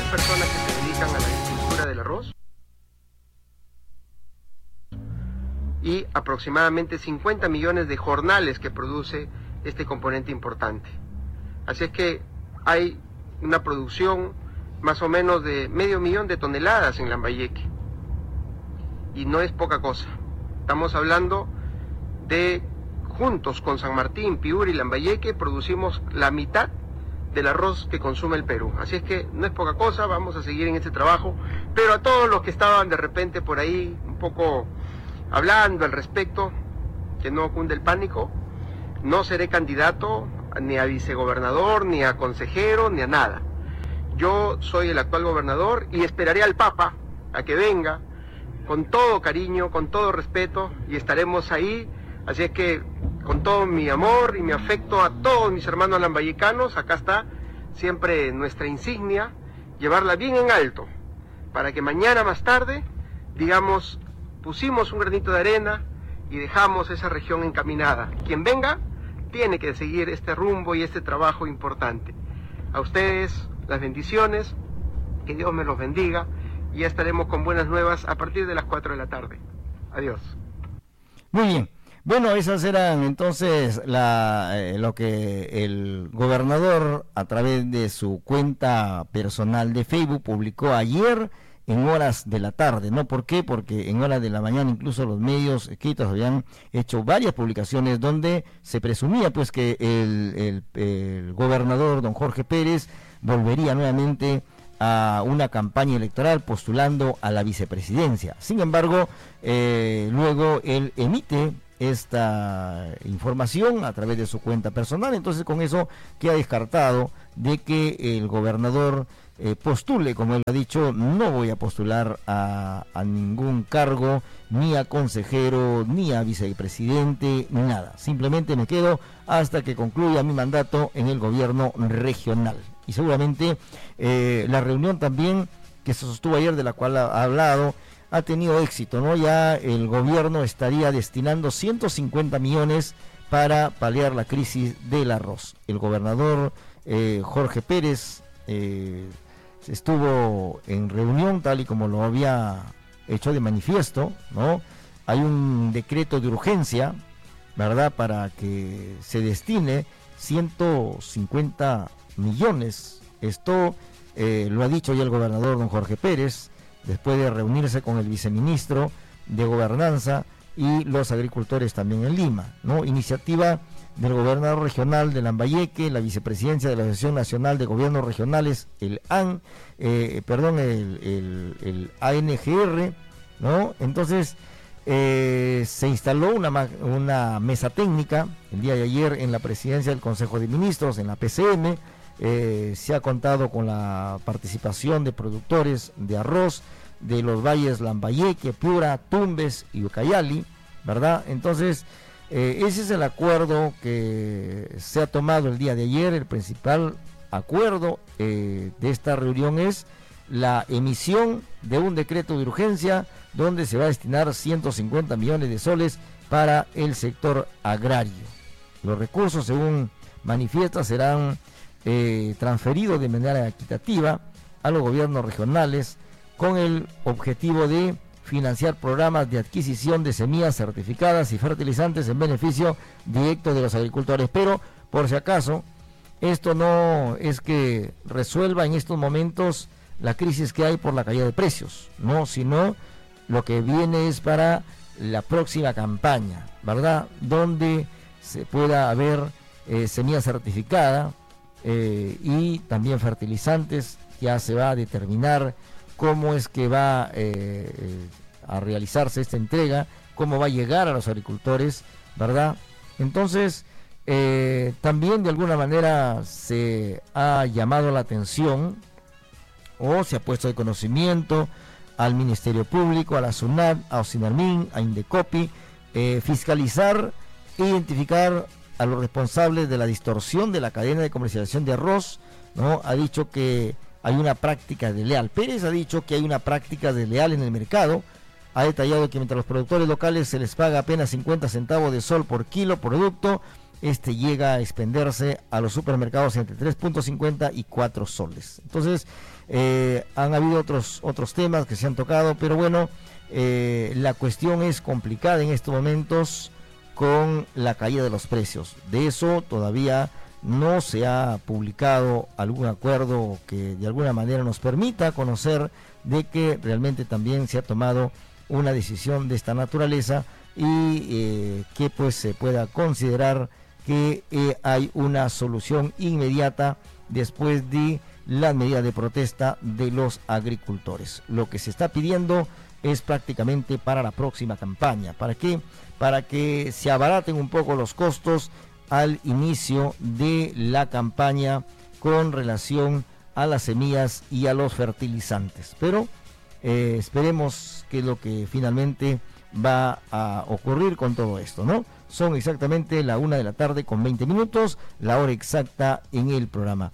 personas que se dedican a la agricultura del arroz y aproximadamente 50 millones de jornales que produce este componente importante. Así es que hay una producción más o menos de 500.000 de toneladas en Lambayeque. Y no es poca cosa. Estamos hablando de, juntos con San Martín, Piura y Lambayeque, producimos la mitad del arroz que consume el Perú. Así es que no es poca cosa, vamos a seguir en este trabajo. Pero a todos los que estaban de repente por ahí un poco hablando al respecto, que no cunde el pánico, no seré candidato ni a vicegobernador, ni a consejero, ni a nada. Yo soy el actual gobernador y esperaré al Papa a que venga con todo cariño, con todo respeto, y estaremos ahí. Así es que con todo mi amor y mi afecto a todos mis hermanos lambayecanos, acá está siempre nuestra insignia, llevarla bien en alto, para que mañana más tarde digamos, pusimos un granito de arena y dejamos esa región encaminada. Quien venga tiene que seguir este rumbo y este trabajo importante. A ustedes las bendiciones, que Dios me los bendiga, y ya estaremos con buenas nuevas a partir de las 4 de la tarde. Adiós. Muy bien. Bueno, esas eran entonces lo que el gobernador a través de su cuenta personal de Facebook publicó ayer en horas de la tarde, ¿no? ¿Por qué? Porque en horas de la mañana incluso los medios escritos habían hecho varias publicaciones donde se presumía pues que el gobernador don Jorge Pérez volvería nuevamente a una campaña electoral postulando a la vicepresidencia. Sin embargo, luego él emite esta información a través de su cuenta personal, entonces con eso queda descartado de que el gobernador postule, como él ha dicho. No voy a postular a ningún cargo, ni a consejero, ni a vicepresidente, ni nada. Simplemente me quedo hasta que concluya mi mandato en el gobierno regional. Y seguramente la reunión también que se sostuvo ayer, de la cual ha hablado, ha tenido éxito, ¿no? Ya el gobierno estaría destinando 150 millones para paliar la crisis del arroz. El gobernador Jorge Pérez estuvo en reunión, tal y como lo había hecho de manifiesto, ¿no? Hay un decreto de urgencia, ¿verdad?, para que se destine 150 millones. Esto lo ha dicho ya el gobernador don Jorge Pérez, después de reunirse con el viceministro de Gobernanza y los agricultores también en Lima, ¿no? Iniciativa del gobernador regional de Lambayeque, la vicepresidencia de la Asociación Nacional de Gobiernos Regionales, el ANGR, ¿no? Entonces se instaló una mesa técnica el día de ayer en la presidencia del Consejo de Ministros, en la PCM. Se ha contado con la participación de productores de arroz de los valles Lambayeque, Piura, Tumbes y Ucayali, ¿verdad? Entonces, ese es el acuerdo que se ha tomado el día de ayer. El principal acuerdo de esta reunión es la emisión de un decreto de urgencia donde se va a destinar 150 millones de soles para el sector agrario. Los recursos, según manifiesta, serán transferidos de manera equitativa a los gobiernos regionales con el objetivo de financiar programas de adquisición de semillas certificadas y fertilizantes en beneficio directo de los agricultores. Pero, por si acaso, esto no es que resuelva en estos momentos la crisis que hay por la caída de precios, no, sino lo que viene es para la próxima campaña, ¿verdad?, donde se pueda haber semilla certificada y también fertilizantes. Ya se va a determinar cómo es que va a realizarse esta entrega, cómo va a llegar a los agricultores, ¿verdad? Entonces, también de alguna manera se ha llamado la atención o se ha puesto de conocimiento al Ministerio Público, a la SUNAT, a OSINARMIN, a INDECOPI, fiscalizar e identificar a los responsables de la distorsión de la cadena de comercialización de arroz, ¿no? Ha dicho que hay una práctica desleal. Pérez ha dicho que hay una práctica desleal en el mercado. Ha detallado que mientras los productores locales se les paga apenas 50 centavos de sol por kilo producto, este llega a expenderse a los supermercados entre 3.50 y 4 soles. Entonces, Han habido otros temas que se han tocado, pero bueno, la cuestión es complicada en estos momentos con la caída de los precios. De eso todavía no se ha publicado algún acuerdo que de alguna manera nos permita conocer de que realmente también se ha tomado una decisión de esta naturaleza y que pues se pueda considerar que hay una solución inmediata después de la medida de protesta de los agricultores. Lo que se está pidiendo es prácticamente para la próxima campaña. ¿Para qué? Para que se abaraten un poco los costos al inicio de la campaña con relación a las semillas y a los fertilizantes. Pero esperemos que lo que finalmente va a ocurrir con todo esto, ¿no? Son exactamente la 1:20 p.m, la hora exacta en el programa.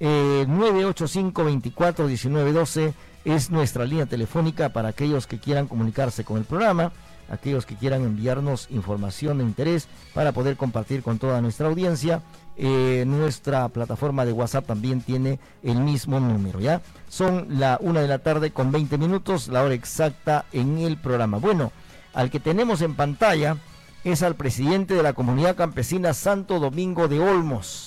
985-24-1912 es nuestra línea telefónica para aquellos que quieran comunicarse con el programa, aquellos que quieran enviarnos información de interés para poder compartir con toda nuestra audiencia. Nuestra plataforma de WhatsApp también tiene el mismo número, ¿ya? Son la 1:20 p.m, la hora exacta en el programa. Bueno, al que tenemos en pantalla es al presidente de la comunidad campesina Santo Domingo de Olmos.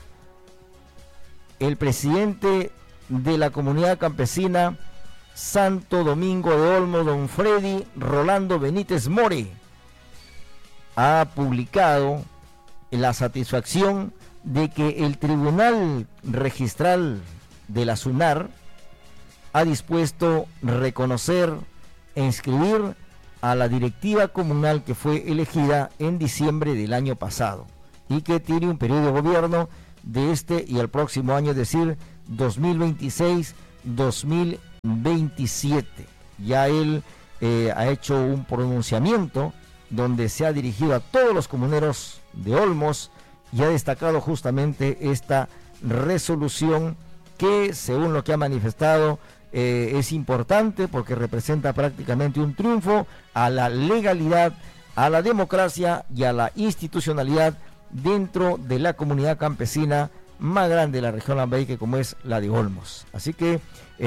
El presidente de la comunidad campesina Santo Domingo de Olmos, don Freddy Rolando Benítez More, ha publicado la satisfacción de que el Tribunal Registral de la SUNAR ha dispuesto reconocer e inscribir a la directiva comunal que fue elegida en diciembre del año pasado y que tiene un periodo de gobierno de este y el próximo año, es decir, 2026-2027. Ya él ha hecho un pronunciamiento donde se ha dirigido a todos los comuneros de Olmos y ha destacado justamente esta resolución que, según lo que ha manifestado, es importante porque representa prácticamente un triunfo a la legalidad, a la democracia y a la institucionalidad dentro de la comunidad campesina más grande de la región Lambayeque, como es la de Olmos. Así que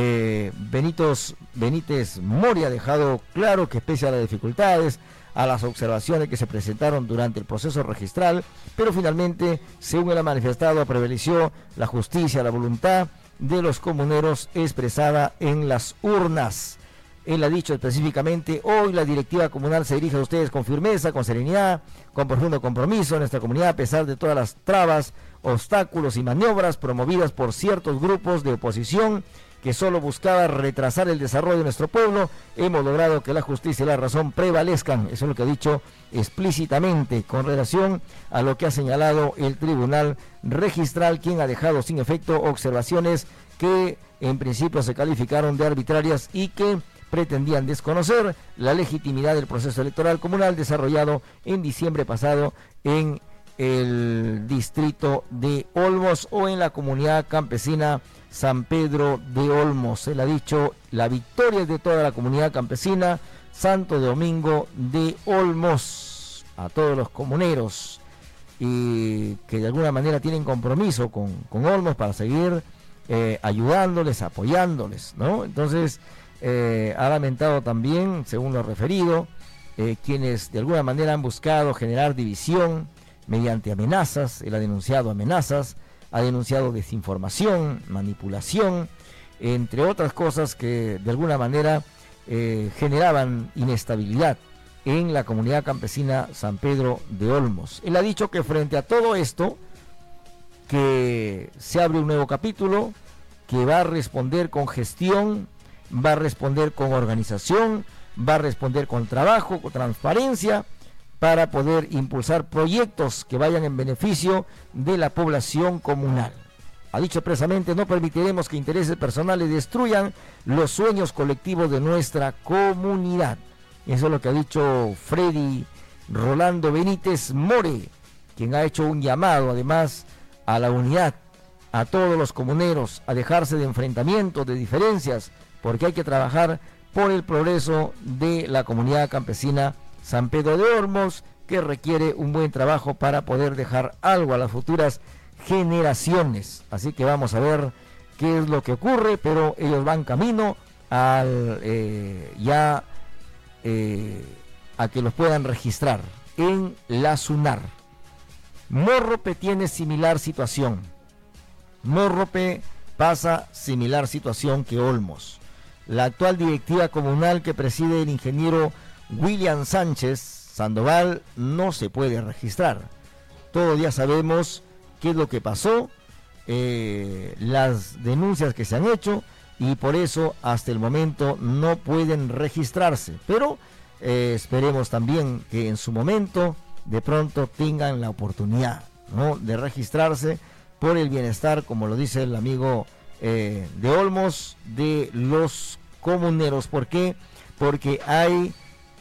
Benítez Mori ha dejado claro que pese a las dificultades, a las observaciones que se presentaron durante el proceso registral, pero finalmente, según él ha manifestado, prevaleció la justicia, la voluntad de los comuneros expresada en las urnas. Él ha dicho específicamente: hoy la directiva comunal se dirige a ustedes con firmeza, con serenidad, con profundo compromiso en nuestra comunidad, a pesar de todas las trabas, obstáculos y maniobras promovidas por ciertos grupos de oposición que solo buscaba retrasar el desarrollo de nuestro pueblo. Hemos logrado que la justicia y la razón prevalezcan. Eso es lo que ha dicho explícitamente con relación a lo que ha señalado el Tribunal Registral, quien ha dejado sin efecto observaciones que en principio se calificaron de arbitrarias y que pretendían desconocer la legitimidad del proceso electoral comunal desarrollado en diciembre pasado en el distrito de Olmos o en la comunidad campesina San Pedro de Olmos. Él ha dicho: la victoria es de toda la comunidad campesina Santo Domingo de Olmos. A todos los comuneros y que de alguna manera tienen compromiso con Olmos para seguir ayudándoles, apoyándoles, ¿no? Entonces ha lamentado también, según lo referido, quienes de alguna manera han buscado generar división mediante amenazas. Él ha denunciado amenazas, ha denunciado desinformación, manipulación, entre otras cosas que de alguna manera generaban inestabilidad en la comunidad campesina San Pedro de Olmos. Él ha dicho que frente a todo esto, que se abre un nuevo capítulo, que va a responder con gestión, va a responder con organización, va a responder con trabajo, con transparencia, para poder impulsar proyectos que vayan en beneficio de la población comunal. Ha dicho expresamente: no permitiremos que intereses personales destruyan los sueños colectivos de nuestra comunidad. Eso es lo que ha dicho Freddy Rolando Benítez More, quien ha hecho un llamado además a la unidad, a todos los comuneros, a dejarse de enfrentamientos, de diferencias, porque hay que trabajar por el progreso de la comunidad campesina San Pedro de Olmos, que requiere un buen trabajo para poder dejar algo a las futuras generaciones. Así que vamos a ver qué es lo que ocurre, pero ellos van camino al a que los puedan registrar en la SUNAR. Morrope tiene similar situación. Morrope pasa similar situación que Olmos. La actual directiva comunal que preside el ingeniero William Sánchez Sandoval no se puede registrar. Todos ya sabemos qué es lo que pasó, las denuncias que se han hecho, y por eso hasta el momento no pueden registrarse. Pero esperemos también que en su momento de pronto tengan la oportunidad, ¿no?, de registrarse por el bienestar, como lo dice el amigo de Olmos, de los comuneros. ¿Por qué? Porque hay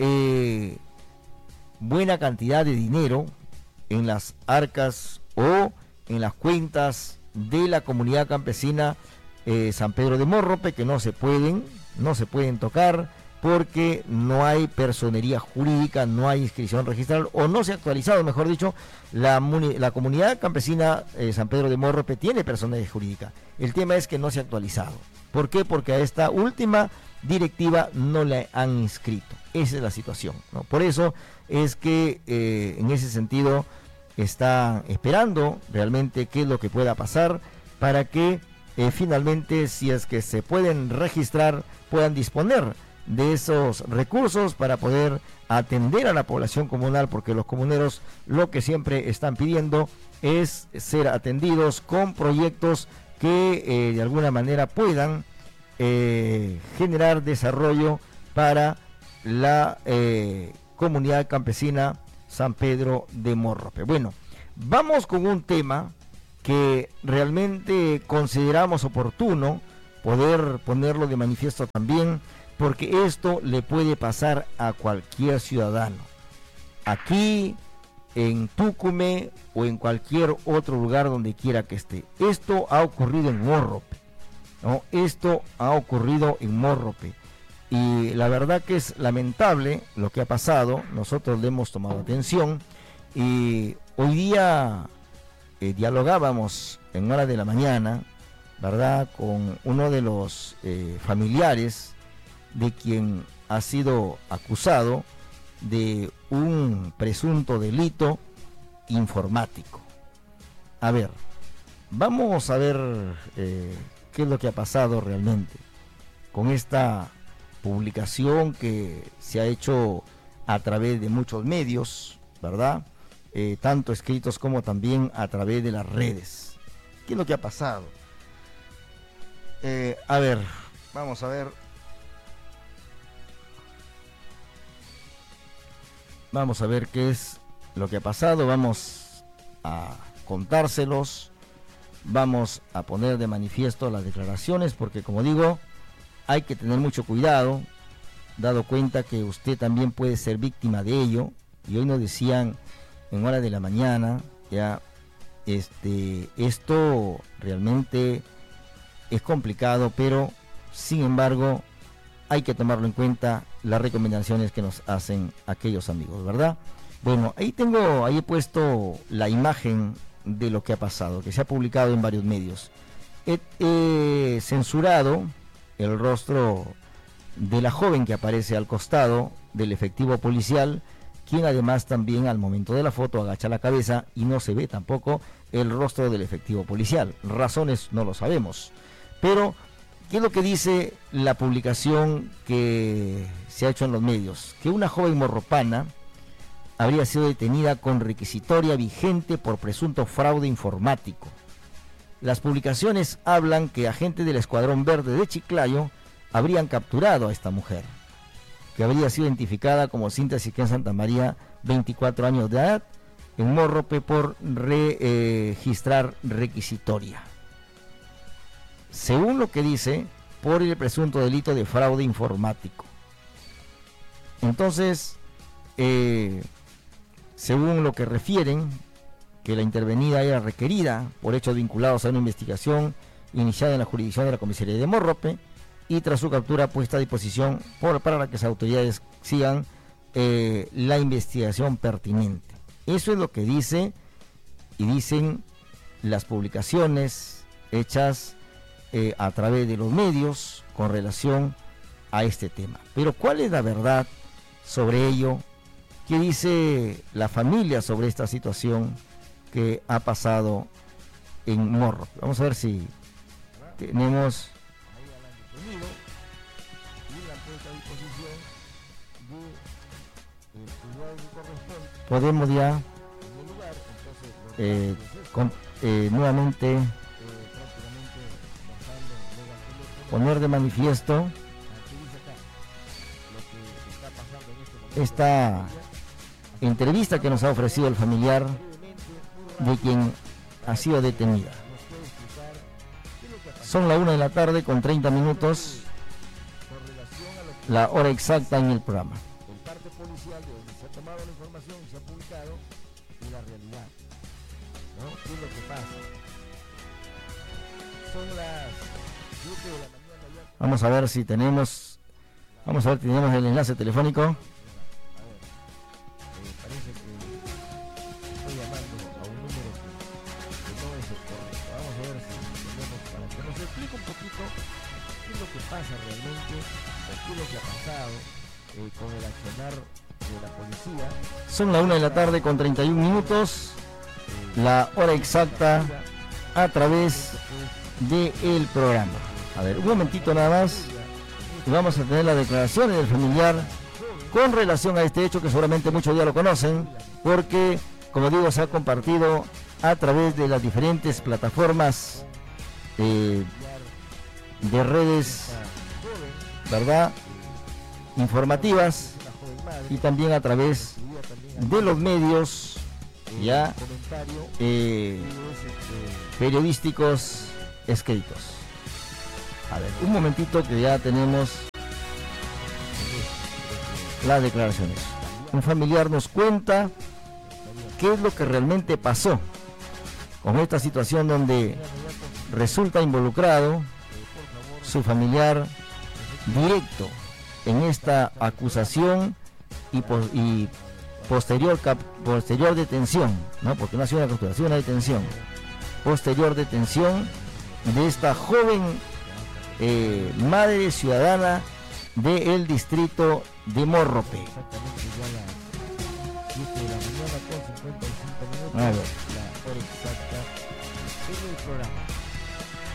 buena cantidad de dinero en las arcas o en las cuentas de la comunidad campesina San Pedro de Morrope, que no se pueden tocar, porque no hay personería jurídica, no hay inscripción registral, o no se ha actualizado, mejor dicho. La comunidad campesina San Pedro de Morrope tiene personería jurídica. El tema es que no se ha actualizado. ¿Por qué? Porque a esta última directiva no la han inscrito. Esa es la situación, ¿no? Por eso es que en ese sentido está esperando realmente qué es lo que pueda pasar para que finalmente, si es que se pueden registrar, puedan disponer de esos recursos para poder atender a la población comunal, porque los comuneros lo que siempre están pidiendo es ser atendidos con proyectos que de alguna manera puedan generar desarrollo para la comunidad campesina San Pedro de Morrope. Bueno, vamos con un tema que realmente consideramos oportuno poder ponerlo de manifiesto también, porque esto le puede pasar a cualquier ciudadano, aquí en Tucumán o en cualquier otro lugar donde quiera que esté. Esto ha ocurrido en Morrope, ¿no? Esto ha ocurrido en Morrope, y la verdad que es lamentable lo que ha pasado. Nosotros le hemos tomado atención, y hoy día dialogábamos en hora de la mañana, ¿verdad?, con uno de los familiares de quien ha sido acusado de un presunto delito informático. A ver, vamos a ver qué es lo que ha pasado realmente con esta publicación que se ha hecho a través de muchos medios, ¿verdad?, tanto escritos como también a través de las redes. ¿Qué es lo que ha pasado? A ver, vamos a ver. Vamos a ver qué es lo que ha pasado. Vamos a contárselos. Vamos a poner de manifiesto las declaraciones, porque como digo, hay que tener mucho cuidado, dado cuenta que usted también puede ser víctima de ello. Y hoy nos decían en hora de la mañana, ya, esto realmente es complicado, pero sin embargo hay que tomarlo en cuenta, las recomendaciones que nos hacen aquellos amigos, ¿verdad? Bueno, ahí he puesto la imagen de lo que ha pasado, que se ha publicado en varios medios. He censurado el rostro de la joven que aparece al costado del efectivo policial, quien además también al momento de la foto agacha la cabeza y no se ve tampoco el rostro del efectivo policial. Razones no lo sabemos, pero ¿qué es lo que dice la publicación que se ha hecho en los medios? Que una joven morropana habría sido detenida con requisitoria vigente por presunto fraude informático. Las publicaciones hablan que agentes del Escuadrón Verde de Chiclayo habrían capturado a esta mujer, que habría sido identificada como Cintia Siquén Santa María, 24 años de edad, en Morrope, por registrar requisitoria. Según lo que dice, por el presunto delito de fraude informático. Entonces, según lo que refieren, que la intervenida era requerida por hechos vinculados a una investigación iniciada en la jurisdicción de la comisaría de Morrope, y tras su captura puesta a disposición para que las autoridades sigan la investigación pertinente. Eso es lo que dice y dicen las publicaciones hechas a través de los medios con relación a este tema. Pero ¿cuál es la verdad sobre ello? ¿Qué dice la familia sobre esta situación que ha pasado en Morro? Vamos a ver si tenemos podemos ya nuevamente poner de manifiesto esta entrevista que nos ha ofrecido el familiar de quien ha sido detenida. Son la 1 de la tarde con 30 minutos, la hora exacta en el programa. El parte policial de donde se ha tomado la información y se ha publicado y la realidad, ¿no? ¿Qué es lo que pasa? Son las 7 de la mañana. Vamos a ver si tenemos, vamos a ver si tenemos el enlace telefónico. Parece que estoy llamando a un número que no es el correcto. Vamos a ver si tenemos para que nos explique un poquito qué es lo que pasa realmente, o qué es lo que ha pasado con el accionar de la policía. Son la 1 de la tarde con 31 minutos, la hora exacta a través del programa. A ver, un momentito nada más y vamos a tener las declaraciones del familiar con relación a este hecho que seguramente muchos ya lo conocen, porque, como digo, se ha compartido a través de las diferentes plataformas de redes, ¿verdad?, informativas, y también a través de los medios ya periodísticos escritos. A ver, un momentito que ya tenemos las declaraciones. Un familiar nos cuenta qué es lo que realmente pasó con esta situación donde resulta involucrado su familiar directo en esta acusación y posterior detención, ¿no? Porque no ha sido una captura, ha sido una detención. Posterior detención de esta joven madre ciudadana del distrito de Morrope. A ver.